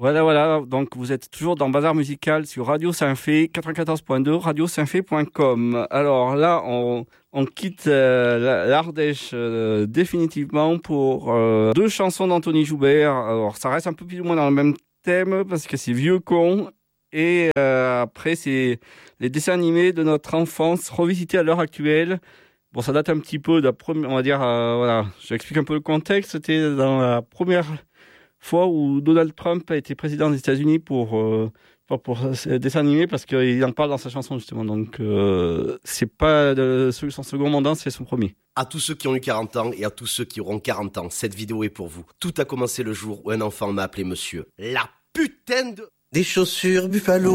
Voilà. Donc, vous êtes toujours dans Bazar Musical sur Radio Saint-Fé, 94.2, radiosaintfé.com. Alors là, on quitte l'Ardèche définitivement pour deux chansons d'Anthony Joubert. Alors, ça reste un peu plus ou moins dans le même thème parce que c'est Vieux con. Et après, c'est les dessins animés de notre enfance revisités à l'heure actuelle. Bon, ça date un petit peu de la première, on va dire, voilà. J'explique un peu le contexte. C'était dans la première fois où Donald Trump a été président des États-Unis pour ce dessin animé parce qu'il en parle dans sa chanson justement. Donc, c'est pas son second mandat, c'est son premier. À tous ceux qui ont eu 40 ans et à tous ceux qui auront 40 ans, cette vidéo est pour vous. Tout a commencé le jour où un enfant m'a appelé monsieur. La putain de... Des chaussures Buffalo.